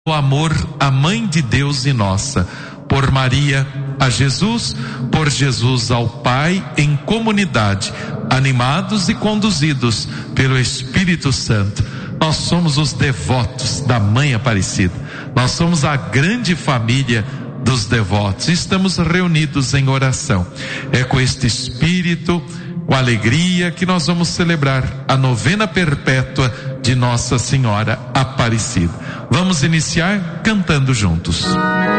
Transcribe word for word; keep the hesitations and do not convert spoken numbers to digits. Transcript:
O amor à Mãe de Deus e nossa, por Maria a Jesus, por Jesus ao Pai, em comunidade, animados e conduzidos pelo Espírito Santo. Nós somos os devotos da Mãe Aparecida, nós somos a grande família dos devotos, estamos reunidos em oração. É com este espírito, com alegria, que nós vamos celebrar a novena perpétua de Nossa Senhora Aparecida. Vamos iniciar cantando juntos.